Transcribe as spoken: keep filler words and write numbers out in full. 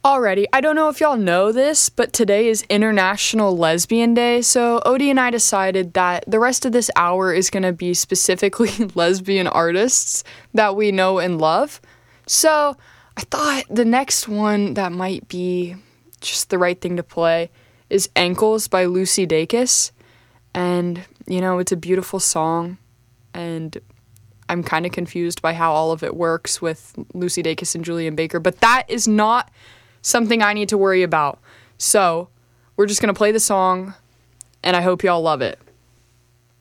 Alrighty, I don't know if y'all know this, but today is International Lesbian Day, so Odie and I decided that the rest of this hour is going to be specifically lesbian artists that we know and love. So I thought the next one that might be just the right thing to play is Ankles by Lucy Dacus. And, you know, it's a beautiful song, and I'm kind of confused by how all of it works with Lucy Dacus and Julian Baker, but that is not something I need to worry about. So we're just going to play the song, and I hope y'all love it.